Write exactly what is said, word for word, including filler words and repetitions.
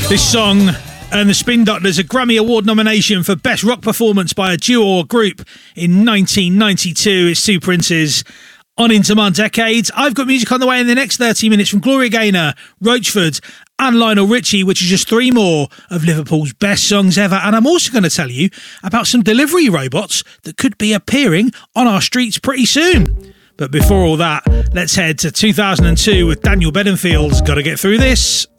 This song earned the Spin Doctors a Grammy Award nomination for Best Rock Performance by a Duo or Group in nineteen ninety-two. It's Two Princes on Into My Decades. I've got music on the way in the next thirty minutes from Gloria Gaynor, Roachford and Lionel Richie, which is just three more of Liverpool's best songs ever. And I'm also going to tell you about some delivery robots that could be appearing on our streets pretty soon. But before all that, let's head to two thousand two with Daniel Bedingfield's Gotta Get Through This.